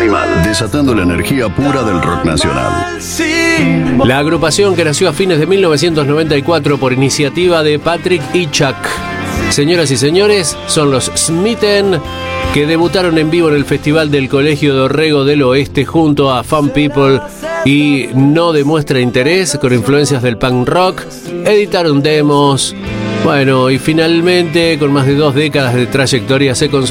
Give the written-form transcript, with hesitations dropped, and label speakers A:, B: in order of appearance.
A: Animal, desatando la energía pura del rock nacional.
B: La agrupación que nació a fines de 1994 por iniciativa de Patrick y Chuck. Señoras y señores, son los Smitten, que debutaron en vivo en el Festival del Colegio Dorrego del Oeste junto a Fun People y No Demuestra Interés, con influencias del punk rock. Editaron demos. Bueno, y finalmente, con más de 2 décadas de trayectoria, se consolidó